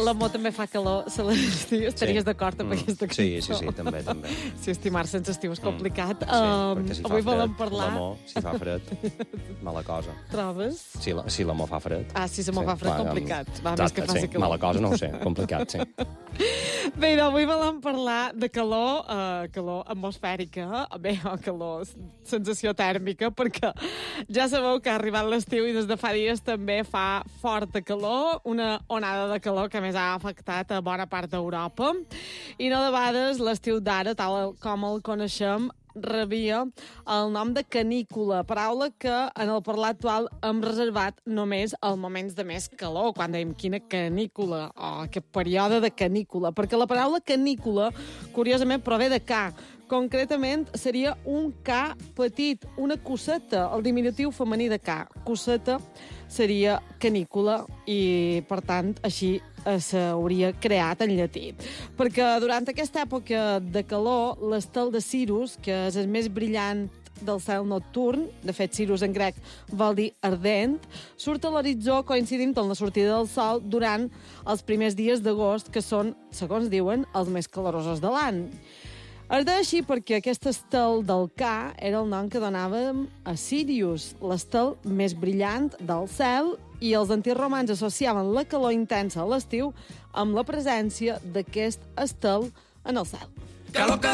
l'amor també fa calor. Estaries d'acord amb aquesta cançó? Sí, també. Sí, estimar-se sense estiu és complicat. Perquè si fa Avui volem fred, parlar... l'amor, si fa fred, mala cosa. Trobes? Si l'amor fa fred. Si l'amor fa fred, complicat. Va, més que faci calor. Mala cosa, no ho sé, complicat, sí. Bé, avui volem parlar de calor, calor atmosfèrica, calor, sensació tèrmica, perquè ja sabeu que ha arribat l'estiu i des de fa dies també fa forta calor, una onada de calor que més ha afectat a bona part d'Europa. I no de vegades l'estiu d'ara, tal com el coneixem, rebia el nom de canícula, paraula que en el parlar actual hem reservat només als moments de més calor, quan dèiem quina canícula, o aquest període de canícula, perquè la paraula canícula, curiosament, prové de ca. Concretament, seria un ca petit, una coseta, el diminutiu femení de ca. Coseta seria canícula i, per tant, així s'hauria creat en llatí. Perquè durant aquesta època de calor, l'estel de Cirrus, que és el més brillant del cel nocturn, de fet, Cirrus en grec vol dir ardent, surt a l'horitzó coincidint amb la sortida del sol durant els primers dies d'agost, que són, segons diuen, els més calorosos de l'any. Es deia així perquè aquest estel del Ca era el nom que donàvem a Sirius, l'estel més brillant del cel, i els antics romans associaven la calor intensa a l'estiu amb la presència d'aquest estel en el cel.